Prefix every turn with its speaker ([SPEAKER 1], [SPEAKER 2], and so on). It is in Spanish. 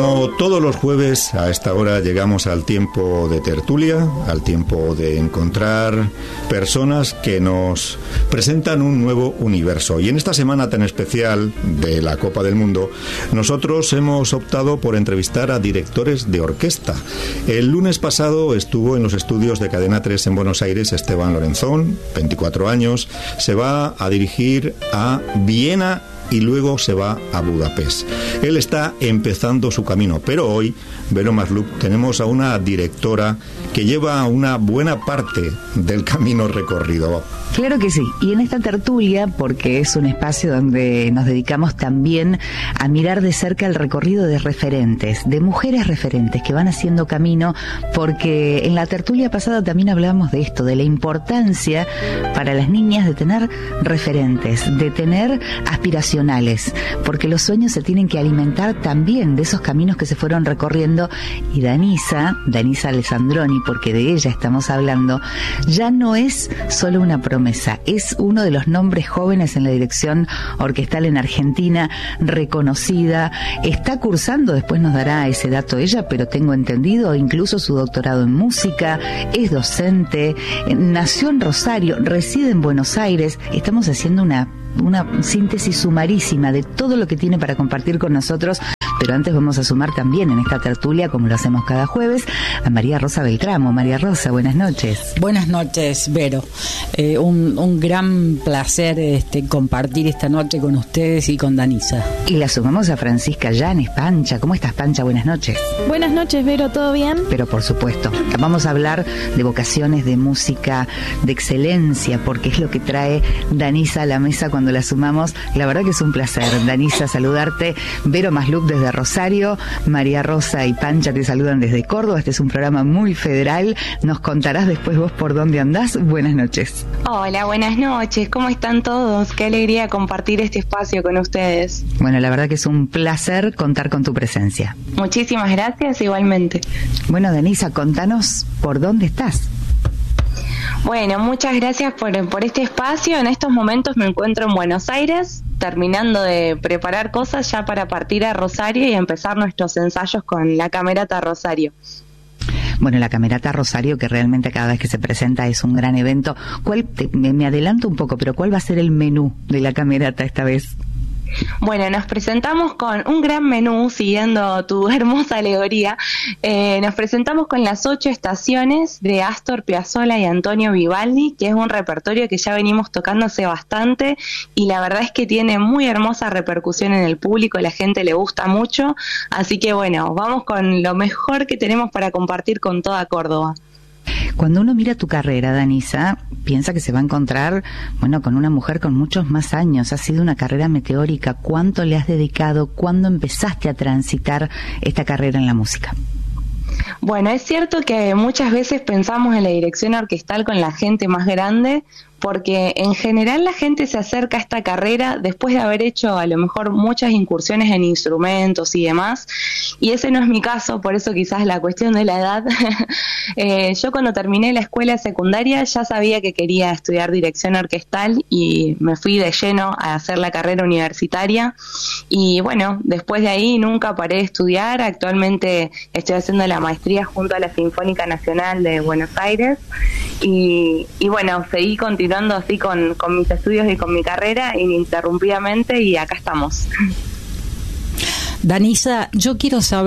[SPEAKER 1] Como todos los jueves, a esta hora llegamos al tiempo de tertulia, al tiempo de encontrar personas que nos presentan un nuevo universo. Y en esta semana tan especial de la Copa del Mundo, nosotros hemos optado por entrevistar a directores de orquesta. El lunes pasado estuvo en los estudios de Cadena 3 en Buenos Aires Esteban Lorenzón, 24 años, se va a dirigir a Viena y luego se va a Budapest. Él está empezando su camino, pero hoy, Vero Masluch, tenemos a una directora que lleva una buena parte del camino recorrido.
[SPEAKER 2] Claro que sí, y en esta tertulia, porque es un espacio donde nos dedicamos también a mirar de cerca el recorrido de referentes, de mujeres referentes que van haciendo camino, porque en la tertulia pasada también hablamos de esto, de la importancia para las niñas de tener referentes, de tener aspiracionales, porque los sueños se tienen que alimentar también de esos caminos que se fueron recorriendo, y Danisa Alessandroni, porque de ella estamos hablando, ya no es solo una promesa, es uno de los nombres jóvenes en la dirección orquestal en Argentina, reconocida, está cursando, después nos dará ese dato ella, pero tengo entendido incluso su doctorado en música, es docente, nació en Rosario, reside en Buenos Aires. Estamos haciendo una síntesis sumarísima de todo lo que tiene para compartir con nosotros, pero antes vamos a sumar también en esta tertulia, como lo hacemos cada jueves, a María Rosa Beltramo. María Rosa, buenas noches.
[SPEAKER 3] Buenas noches, Vero. Un gran placer compartir esta noche con ustedes y con Danisa.
[SPEAKER 2] Y la sumamos a Francisca Llanes, Pancha. ¿Cómo estás, Pancha? Buenas noches.
[SPEAKER 4] Buenas noches, Vero, ¿todo bien?
[SPEAKER 2] Pero por supuesto, vamos a hablar de vocaciones, de música, de excelencia, porque es lo que trae Danisa a la mesa cuando la sumamos. La verdad que es un placer, Danisa, saludarte. Vero Masluch desde Rosario, María Rosa y Pancha te saludan desde Córdoba. Este es un programa muy federal. Nos contarás después vos por dónde andás. Buenas noches.
[SPEAKER 4] Hola, buenas noches. ¿Cómo están todos? Qué alegría compartir este espacio con ustedes.
[SPEAKER 2] Bueno, la verdad que es un placer contar con tu presencia.
[SPEAKER 4] Muchísimas gracias, igualmente.
[SPEAKER 2] Bueno, Danisa, contanos por dónde estás.
[SPEAKER 4] Bueno, muchas gracias por este espacio. En estos momentos me encuentro en Buenos Aires, terminando de preparar cosas ya para partir a Rosario y empezar nuestros ensayos con la Camerata Rosario.
[SPEAKER 2] Bueno, la Camerata Rosario, que realmente cada vez que se presenta es un gran evento. Me adelanto un poco, pero ¿cuál va a ser el menú de la Camerata esta vez?
[SPEAKER 4] Bueno, nos presentamos con un gran menú, siguiendo tu hermosa alegoría. Nos presentamos con las 8 estaciones de Astor Piazzolla y Antonio Vivaldi, que es un repertorio que ya venimos tocando hace bastante y la verdad es que tiene muy hermosa repercusión en el público, la gente le gusta mucho, así que bueno, vamos con lo mejor que tenemos para compartir con toda Córdoba.
[SPEAKER 2] Cuando uno mira tu carrera, Danisa, piensa que se va a encontrar, bueno, con una mujer con muchos más años. Ha sido una carrera meteórica. ¿Cuánto le has dedicado? ¿Cuándo empezaste a transitar esta carrera en la música?
[SPEAKER 4] Bueno, es cierto que muchas veces pensamos en la dirección orquestal con la gente más grande, porque en general la gente se acerca a esta carrera después de haber hecho a lo mejor muchas incursiones en instrumentos y demás, y ese no es mi caso, por eso quizás la cuestión de la edad. Yo cuando terminé la escuela secundaria ya sabía que quería estudiar dirección orquestal y me fui de lleno a hacer la carrera universitaria, y bueno, después de ahí nunca paré de estudiar. Actualmente estoy haciendo la maestría junto a la Sinfónica Nacional de Buenos Aires, y bueno, seguí continuando así con mis estudios y con mi carrera ininterrumpidamente, y acá estamos.
[SPEAKER 3] Danisa, yo quiero saber